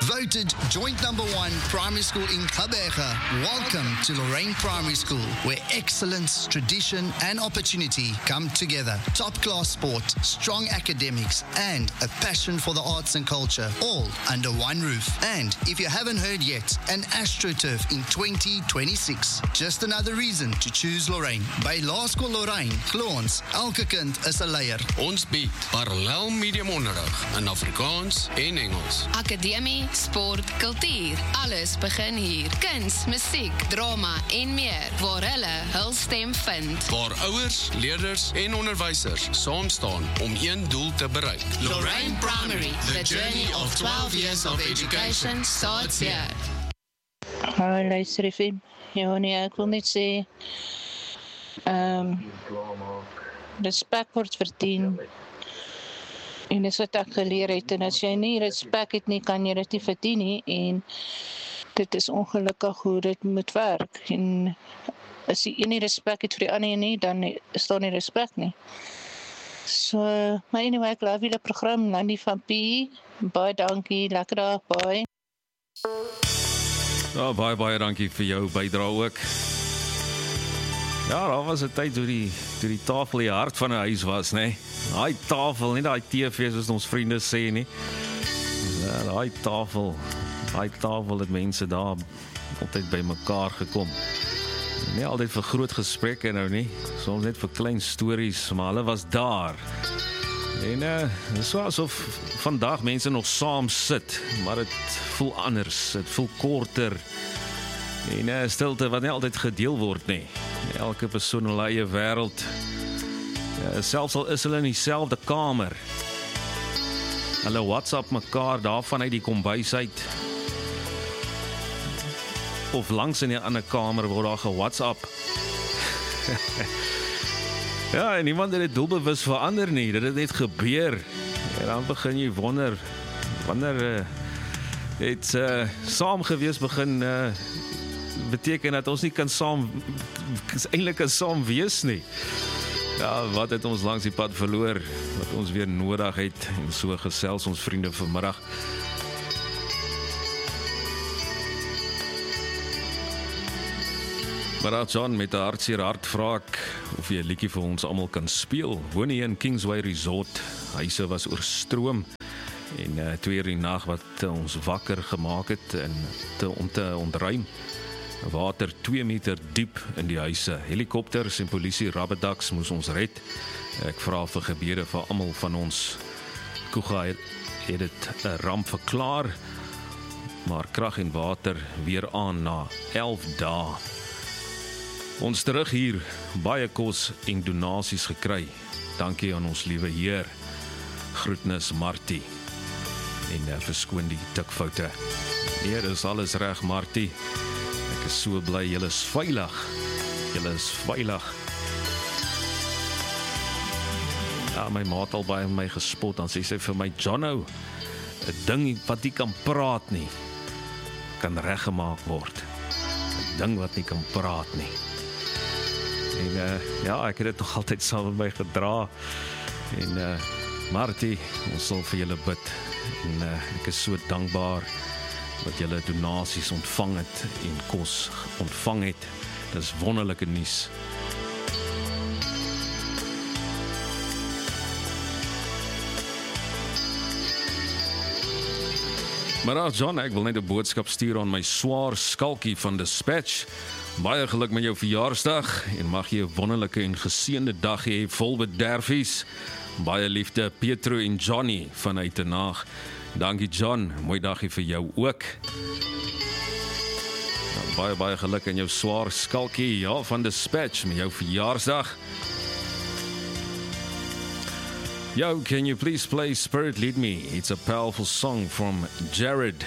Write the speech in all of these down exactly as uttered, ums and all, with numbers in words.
Voted joint number one primary school in Gqeberha. Welcome to Lorraine Primary School, where excellence, tradition and opportunity come together. Top-class sport, strong academics and a passion for the arts and culture, all under one roof. And if you haven't heard yet, an AstroTurf in twenty twenty-six. Just another reason to choose Lorraine. By Laerskool Lorraine, glo ons, elke kind is 'n leier. Ons bied parallel medium onderrig in Afrikaans en Engels. Akademie, sport, kultuur, alles begin hier. Kuns, musiek, drama en meer, waar hulle hul stem vind. Waar ouers, leerders en onderwysers saam staan om een doel te bereik. Lorraine Primary, the journey of twelve years of education starts here. Hallo, luister even. Ja, nee, ek wil net sê, um, respek word verdien. En dis wat ek geleer het, en as jy nie respek het nie, kan jy dit nie verdien nie, en dit is ongelukkig hoe dit moet werk, en as die een nie respek het vir die ander nie, dan is daar nie respek nie. So, maar anyway, ek love julle program, Landy van P, baie dankie, lekker dag, bye. Ja, baie, baie dankie vir jou bydra ook. Ja, daar was 'n tyd toe die, toe die tafel die hart van 'n huis was, né? Daai tafel, nie daai T V soos ons vriende sê nie. Ja, daai tafel, daai tafel het mense daar altyd by mekaar gekom. Nie altyd vir groot gesprekke nou nie, soms net vir klein stories, maar hulle was daar. En uh, dit is so asof vandag mense nog saam sit, maar het voel anders, het voel korter. En uh, stilte wat nie altyd gedeel word nie. Elke persoon in hulle eie wêreld. Uh, selfs al is hulle in dieselfde kamer. Hulle WhatsApp mekaar daarvan uit die kombuis uit. Of langs in 'n ander kamer word daar ge-WhatsApp. Ja, en niemand het dit doelbewus verander nie, dit het net gebeur. En dan begin jy wonder, wanneer uh, het uh, saam gewees begin uh, beteken dat ons nie kan saam, eintlik kan saam wees nie. Ja, wat het ons langs die pad verloor, wat ons weer nodig het, en so gesels ons vriende vanmiddag. Maar John, met 'n hartseer hart vra ek of jy 'n liedjie vir ons almal kan speel. Woon hier in Kingsway Resort. Huise was oorstroom en uh, twee uur die nag wat uh, ons wakker gemaak het en te, om te ontruim. Water twee meter diep in die huise. Helikopters en polisie rabbedaks moes ons red. Ek vra vir gebede vir almal van ons. Kuga het, het dit 'n ramp verklaar, maar krag en water weer aan na elf dae. Ons terug hier, baie kos en donasies gekry. Dankie aan ons liewe Heer. Groetnis Martie. En uh, verskoon die tikfoute. Nee, dis alles reg, Martie. Ek is so bly, julle is veilig. Julle is veilig. Ja, my maat al baie my gespot, dan sê sy vir my, Johnno, 'n ding wat nie kan praat nie, kan reggemaak word. 'n Ding wat nie kan praat nie. En uh, ja, ek het dit nog altyd saam met my gedra. En uh, Martie, ons sal vir julle bid. En uh, ek is so dankbaar dat julle donasies ontvang het en kos ontvang het. Dis wonderlike nuus. Maar nou, John, ek wil net 'n boodskap stuur aan my swaar skalkie van Dispatch. Baie geluk met jou verjaarsdag en mag jy 'n wonderlike en geseënde dag hê vol bederfies. Baie liefde Pietro en Johnny van Uitenaag. Dankie John, mooi dagie vir jou ook. Nou, baie baie geluk in jou swaar skalkie, ja, van Dispatch met jou verjaarsdag. Yo, can you please play Spirit Lead Me? It's a powerful song from Jared.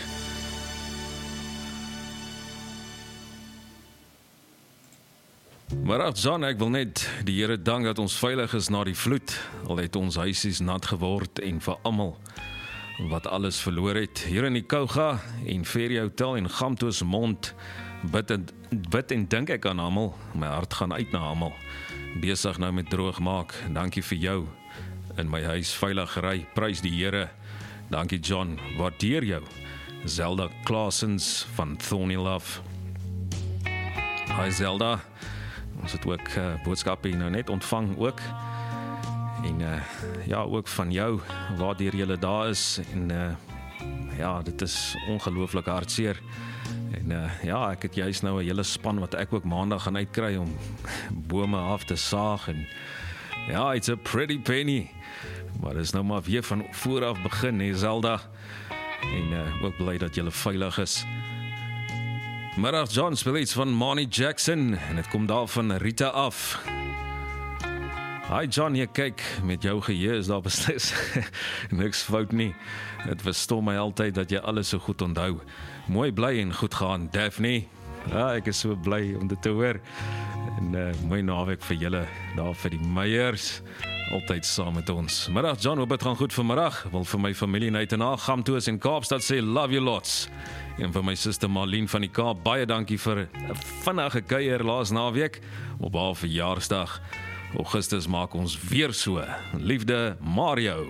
Maar ag John, ek wil net die Here dank dat ons veilig is na die vloed. Al het ons huisies nat geword en vir almal wat alles verloor het. Hier in die Kouga en Ferry Hotel en Gamtoos Mond bid en, bid en dink ek aan almal. My hart gaan uit na almal. Besig nou met droog maak. Dankie vir jou. In my huis veilig ry, prys die Here. Dankie John, waardeer jou. Zelda Claessens van Thorny Love. Hi Zelda, ons het ook uh, boodskappe hier nou net ontvang ook. En uh, ja, ook van jou, waardeur julle daar is. En uh, ja, dit is ongelooflik hartseer. En uh, ja, ek het juist nou 'n hele span wat ek ook maandag gaan uitkry om bome af te saag. En ja, it's a pretty penny. Maar dis nou maar weer van vooraf begin, hè Zelda. En uh, ook bly dat julle veilig is. Middag John, speel iets van Monty Jackson. En het kom daar van Rita af. Hi John, jy kyk, met jou geheue is daar beslis niks fout nie. Het verstom my altyd dat jy alles so goed onthou. Mooi bly en goed gaan, Daphne. Ja, ek is so bly om dit te hoor. En uh, mooi naweek vir julle, daar vir die Meyers. Altyd saam met ons. Middag John, hoop het gaan goed vanmiddag. Wil vir my familie net en na Gamtoos en Kaapstad sê love you lots. En vir my suster Marlene van die Kaap, baie dankie vir 'n vinnige kuier laas naweek op haar verjaarsdag. Augustus maak ons weer so. Liefde, Mario.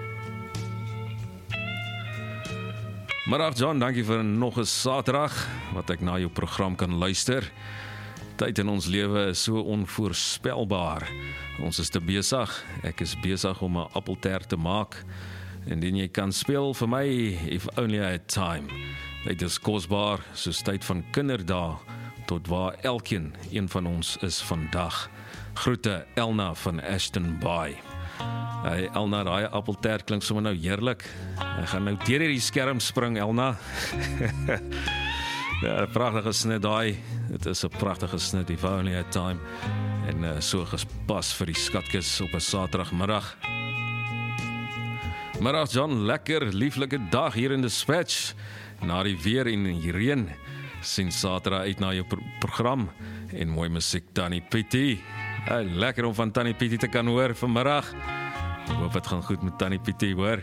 Middag John, dankie vir nog 'n Saterdag wat ek na jou program kan luister. Tyd in ons lewe is so onvoorspelbaar. Ons is te besig. Ek is besig om 'n appeltert te maak. Indien jy kan speel vir my, if only I had time. Dit is kosbaar, soos tyd van kinderdae, tot waar elkeen een van ons is vandag. Groete Elna van Ashton Bay. Hey Elna, daai appeltert klink sommer nou heerlik. Ek gaan nou deur hierdie skerm spring, Elna. Ja, 'n pragtige snit daai. Dit is 'n pragtige snit, if only had time. En uh, so gespas vir die skatkis op 'n Saterdagmiddag. Middag John, lekker, lieflike dag hier in Dispatch. Na die weer en die reën, sien Saterdag uit na jou pro program. En mooi musiek, Tannie Pietie. Hey, lekker om van Tannie Pietie te kan hoor vanmiddag. Ek hoop het gaan goed met Tannie Pietie, hoor.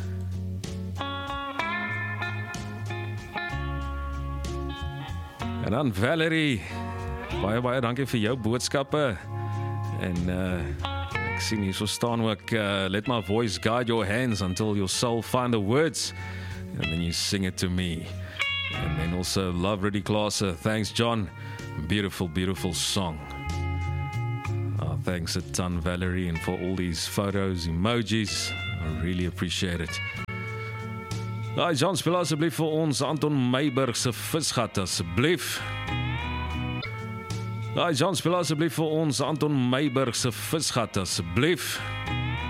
En dan Valerie, baie baie dankie vir jou boodskappe. En uh, ek sien hier so staan ook, uh, let my voice guide your hands until your soul find the words. And then you sing it to me. And then also Love Rudy Klaassen, thanks John, beautiful beautiful song. Uh, thanks a ton Valerie, and for all these photos, emojis, I really appreciate it. Hi John, speel asseblief vir ons Anton Meiburg se Visgat asseblief. Hi John, speel asseblief vir ons Anton Meiburg se Visgat asseblief.